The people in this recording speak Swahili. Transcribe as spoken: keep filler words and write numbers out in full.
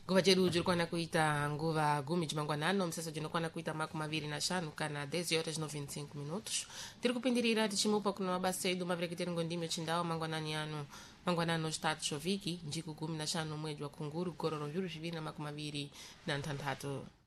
nguva chedu chirikwana kuita nguva gumi chimangwanano msasa chinokwana kuita makumi maviri na shanu kana dez horas no vinte e cinco minutos tiri kupindirira tichimupa kuna mabasa edu mavereketeri ngondimi chindao mangwanani ano mangwanano chitatu choviki njiku gumi na shanu mwezi wa kunguru gororo zviru zviviri na makumi maviri na ntanthatu.